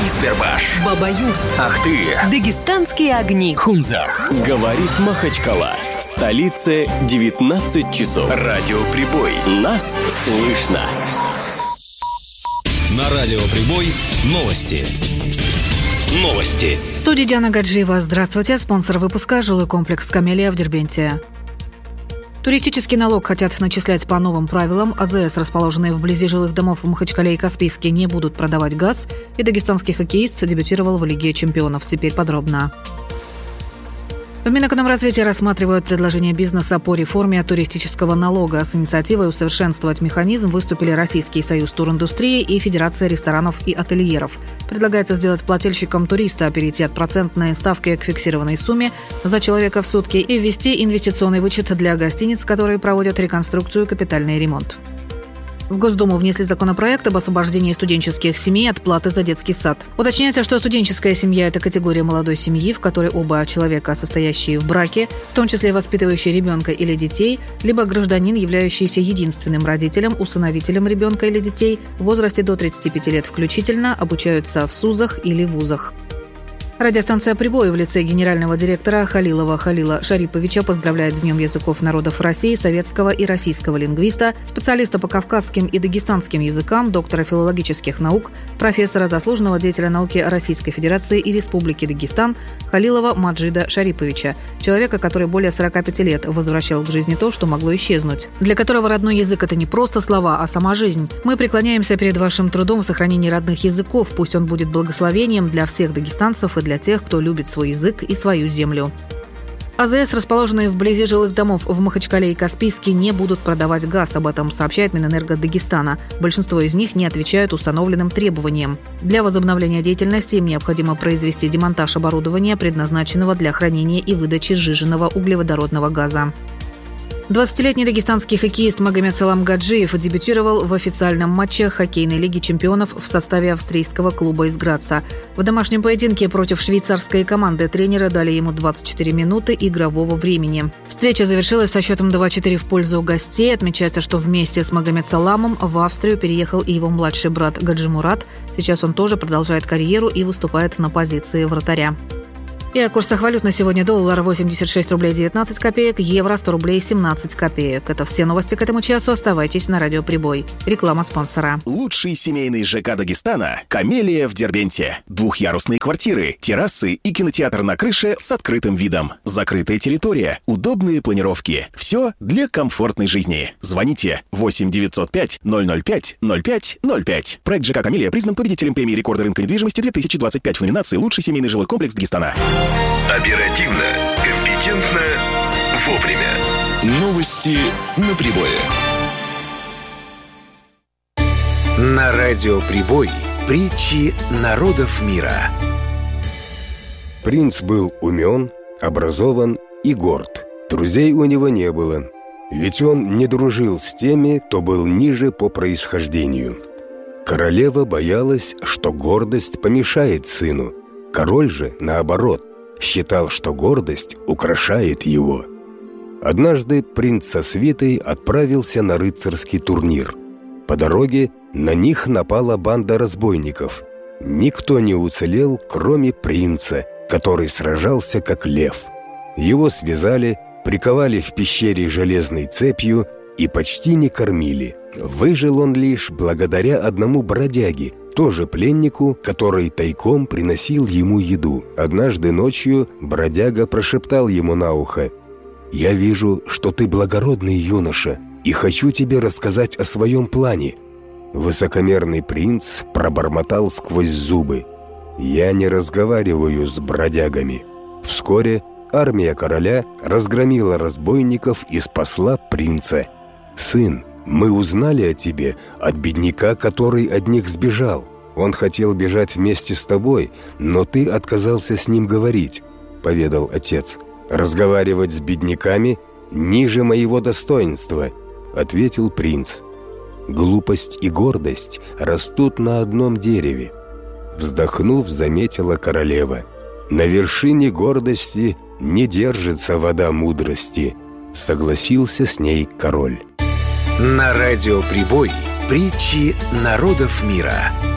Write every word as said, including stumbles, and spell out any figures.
Избербаш, Баба-Юрт, Ахты, Дагестанские огни, Хунзах. Говорит Махачкала. В столице девятнадцать часов. Радио Прибой. Нас слышно. На Радио Прибой новости. Новости. В студии Диана Гаджиева. Здравствуйте. Спонсор выпуска – жилой комплекс «Камелия» в Дербенте. Туристический налог хотят начислять по новым правилам. АЗС, расположенные вблизи жилых домов в Махачкале и Каспийске, не будут продавать газ. И дагестанский хоккеист дебютировал в Лиге чемпионов. Теперь подробно. В Минэкономразвитии рассматривают предложение бизнеса по реформе туристического налога. С инициативой усовершенствовать механизм выступили Российский союз туриндустрии и Федерация ресторанов и ательеров. Предлагается сделать плательщикам туриста перейти от процентной ставки к фиксированной сумме за человека в сутки и ввести инвестиционный вычет для гостиниц, которые проводят реконструкцию и капитальный ремонт. В Госдуму внесли законопроект об освобождении студенческих семей от платы за детский сад. Уточняется, что студенческая семья – это категория молодой семьи, в которой оба человека, состоящие в браке, в том числе воспитывающие ребенка или детей, либо гражданин, являющийся единственным родителем, усыновителем ребенка или детей, в возрасте до тридцати пяти лет включительно, обучаются в СУЗах или вузах. Радиостанция «Прибой» в лице генерального директора Халилова Халила Шариповича поздравляет с Днем языков народов России советского и российского лингвиста, специалиста по кавказским и дагестанским языкам, доктора филологических наук, профессора, заслуженного деятеля науки Российской Федерации и Республики Дагестан Халилова Маджида Шариповича, человека, который более сорока пяти лет возвращал к жизни то, что могло исчезнуть, для которого родной язык – это не просто слова, а сама жизнь. Мы преклоняемся перед вашим трудом в сохранении родных языков, пусть он будет благословением для всех дагестанцев и для тех, кто любит свой язык и свою землю. АЗС, расположенные вблизи жилых домов в Махачкале и Каспийске, не будут продавать газ. Об этом сообщает Минэнерго Дагестана. Большинство из них не отвечают установленным требованиям. Для возобновления деятельности им необходимо произвести демонтаж оборудования, предназначенного для хранения и выдачи сжиженного углеводородного газа. двадцатилетний дагестанский хоккеист Магомед Салам Гаджиев дебютировал в официальном матче хоккейной лиги чемпионов в составе австрийского клуба из Граца. В домашнем поединке против швейцарской команды тренера дали ему двадцать четыре минуты игрового времени. Встреча завершилась со счетом два-четыре в пользу гостей. Отмечается, что вместе с Магомед Саламом в Австрию переехал и его младший брат Гаджимурат. Сейчас он тоже продолжает карьеру и выступает на позиции вратаря. И о курсах валют на сегодня: доллар восемьдесят шесть рублей девятнадцать копеек, евро сто рублей семнадцать копеек. Это все новости к этому часу. Оставайтесь на Радио Прибой. Реклама спонсора. Лучший семейный ЖК Дагестана – «Камелия» в Дербенте. Двухъярусные квартиры, террасы и кинотеатр на крыше с открытым видом. Закрытая территория, удобные планировки. Все для комфортной жизни. Звоните восемь девятьсот пять ноль ноль пять ноль пять ноль пять. Проект ЖК «Камелия» признан победителем премии рекорда рынка недвижимости две тысячи двадцать пять в номинации «Лучший семейный жилой комплекс Дагестана». Оперативно, компетентно, вовремя. Новости на Прибое. На Радио Прибой притчи народов мира. Принц был умен, образован и горд. Друзей у него не было, ведь он не дружил с теми, кто был ниже по происхождению. Королева боялась, что гордость помешает сыну. Король же, наоборот, считал, что гордость украшает его. Однажды принц со свитой отправился на рыцарский турнир. По дороге на них напала банда разбойников. Никто не уцелел, кроме принца, который сражался как лев. Его связали, приковали в пещере железной цепью и почти не кормили. Выжил он лишь благодаря одному бродяге, тоже пленнику, который тайком приносил ему еду. Однажды ночью бродяга прошептал ему на ухо: «Я вижу, что ты благородный юноша, и хочу тебе рассказать о своем плане». Высокомерный принц пробормотал сквозь зубы: «Я не разговариваю с бродягами». Вскоре армия короля разгромила разбойников и спасла принца. «Сын, мы узнали о тебе от бедняка, который от них сбежал. Он хотел бежать вместе с тобой, но ты отказался с ним говорить», — поведал отец. «Разговаривать с бедняками ниже моего достоинства», — ответил принц. «Глупость и гордость растут на одном дереве», — вздохнув, заметила королева. «На вершине гордости не держится вода мудрости», — согласился с ней король. На Радио Прибой притчи народов мира.